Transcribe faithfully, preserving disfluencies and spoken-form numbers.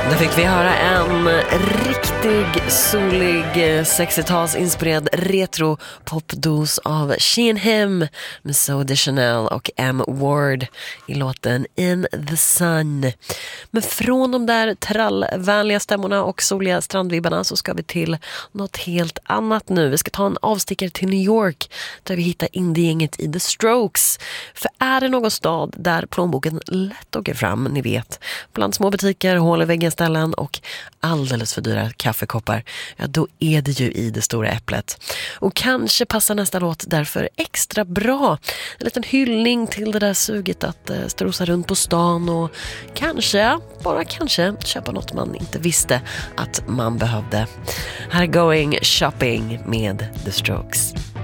Där fick vi höra en riktig solig sextiotalsinspirerad retro popdos av She and Him med Zoe Deschanel och M. Ward i låten In the Sun. Men från de där trallvänliga stämmorna och soliga strandvibbarna så ska vi till något helt annat nu. Vi ska ta en avstickare till New York där vi hittar indiegänget i The Strokes. För är det någon stad där plånboken lätt åker fram, ni vet, bland små butiker, hål i väggen ställen och alldeles för dyra kaffekoppar, ja då är det ju i det stora äpplet. Och kanske passar nästa låt därför extra bra. En liten hyllning till det där suget att eh, strosa runt på stan och kanske, bara kanske, köpa något man inte visste att man behövde. Här är Going Shopping med The Strokes.